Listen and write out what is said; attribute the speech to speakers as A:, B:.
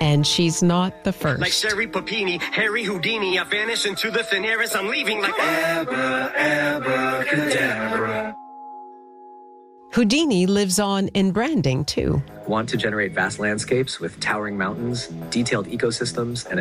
A: And she's not the first.
B: Like Sherry Papini, Harry Houdini, I vanish into the thin air as I'm leaving like abracadabra.
A: Houdini lives on in branding, too.
C: Want to generate vast landscapes with towering mountains, detailed ecosystems, and a